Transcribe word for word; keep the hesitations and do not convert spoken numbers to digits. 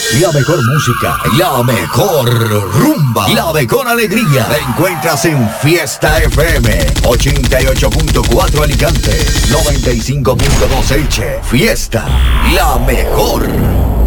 La mejor música, la mejor rumba, la mejor alegría. La encuentras en Fiesta F M ochenta y ocho punto cuatro Alicante, noventa y cinco punto dos H. Fiesta, la mejor.